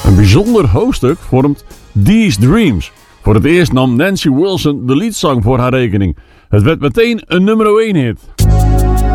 Een bijzonder hoofdstuk vormt These Dreams. Voor het eerst nam Nancy Wilson de leadsong voor haar rekening. Het werd meteen een nummer 1 hit.